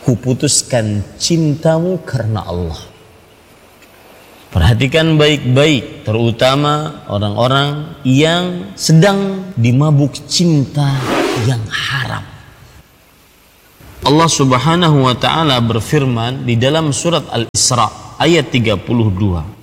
kuputuskan cintamu karena Allah. Perhatikan baik-baik, terutama orang-orang yang sedang dimabuk cinta yang haram. Allah Subhanahu wa ta'ala berfirman di dalam surat Al-Isra ayat 32.